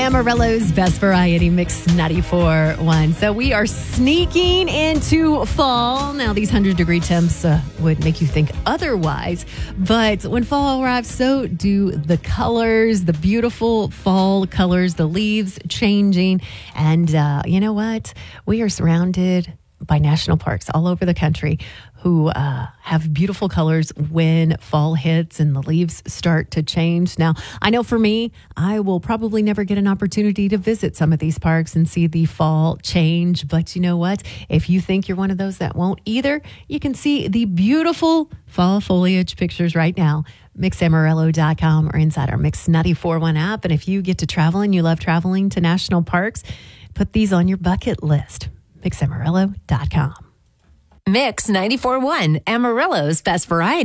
Amarillo's Best Variety Mix 94.1. So we are sneaking into fall. Now, these 100-degree temps would make you think otherwise. But when fall arrives, so do the colors, the beautiful fall colors, the leaves changing. And you know what? We are surrounded by national parks all over the country who have beautiful colors when fall hits and the leaves start to change. Now, I know for me, I will probably never get an opportunity to visit some of these parks and see the fall change. But you know what? If you think you're one of those that won't either, you can see the beautiful fall foliage pictures right now. MixAmarillo.com or inside our Mix 94.1 app. And if you get to travel and you love traveling to national parks, put these on your bucket list. MixAmarillo.com. Mix 94.1, Amarillo's Best Variety.